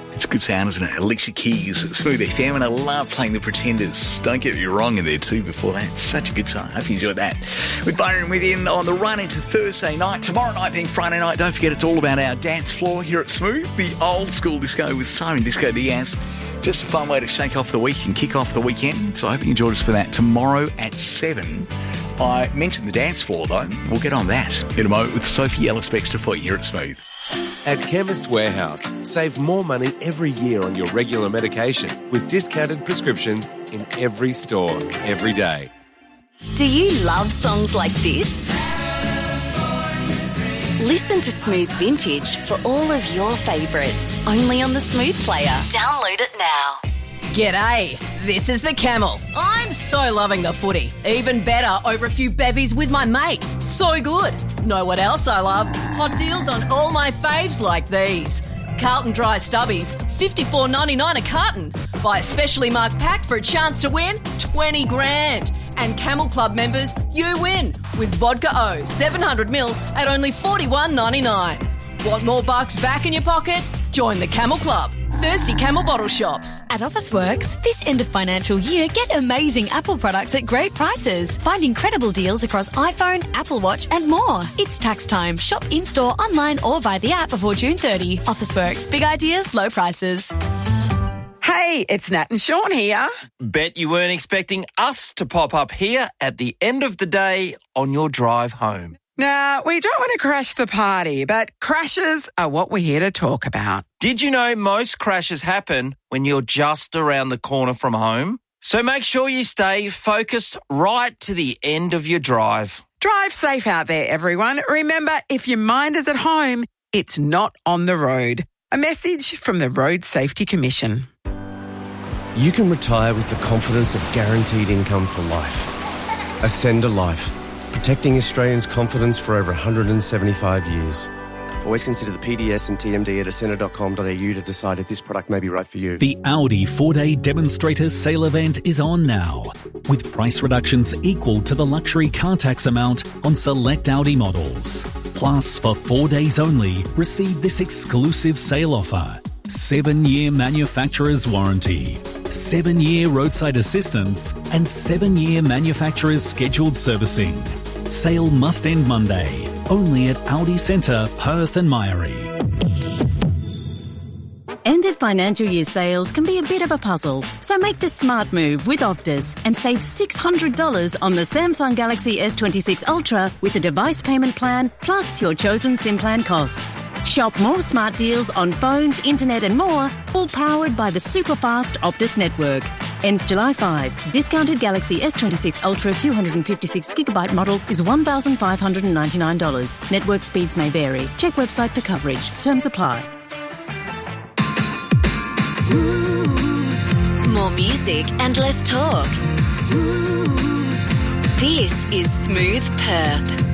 It's good sound, isn't it? Alicia Keys, Smooth FM, and I love playing The Pretenders. Don't get me wrong in there too before that. It's such a good song. I hope you enjoyed that. With Byron within on the run into Thursday night. Tomorrow night being Friday night. Don't forget it's all about our dance floor here at Smooth. The old school disco with Siren Disco Diaz. Just a fun way to shake off the week and kick off the weekend. So I hope you enjoyed us for that. Tomorrow at 7. I mentioned the dance floor though. We'll get on that in a moment with Sophie Ellis-Bextor for you here at Smooth. At Chemist Warehouse, save more money every year on your regular medication with discounted prescriptions in every store, every day. Do you love songs like this? Listen to Smooth Vintage for all of your favourites, only on the Smooth player. Download it now. G'day, this is the Camel. I'm so loving the footy. Even better over a few bevies with my mates. So good. Know what else I love? Hot deals on all my faves like these. Carlton Dry Stubbies, $54.99 a carton. Buy a specially marked pack for a chance to win 20 grand. And Camel Club members, you win with Vodka O 700ml at only $41.99. Want more bucks back in your pocket? Join the Camel Club. Thirsty Camel bottle shops. At Officeworks, this end of financial year, get amazing Apple products at great prices. Find incredible deals across iPhone, Apple Watch and more. It's tax time. Shop in-store, online or via the app before June 30. Officeworks. Big ideas, low prices. Hey, it's Nat and Sean here. Bet you weren't expecting us to pop up here at the end of the day on your drive home. Now, we don't want to crash the party, but crashes are what we're here to talk about. Did you know most crashes happen when you're just around the corner from home? So make sure you stay focused right to the end of your drive. Drive safe out there, everyone. Remember, if your mind is at home, it's not on the road. A message from the Road Safety Commission. You can retire with the confidence of guaranteed income for life. Ascend a Life, protecting Australians' confidence for over 175 years. Always consider the PDS and TMD at ascender.com.au to decide if this product may be right for you. The Audi 4-day demonstrator sale event is on now, with price reductions equal to the luxury car tax amount on select Audi models. Plus, for 4 days only, receive this exclusive sale offer. 7-year manufacturer's warranty, 7-year roadside assistance, and 7-year manufacturer's scheduled servicing. Sale must end Monday, only at Audi Centre, Perth and Myrie. End of financial year sales can be a bit of a puzzle, so make the smart move with Optus and save $600 on the Samsung Galaxy S26 Ultra with a device payment plan plus your chosen SIM plan costs. Shop more smart deals on phones, internet and more, all powered by the super-fast Optus network. Ends July 5. Discounted Galaxy S26 Ultra 256GB model is $1,599. Network speeds may vary. Check website for coverage. Terms apply. More music and less talk. This is Smooth Perth.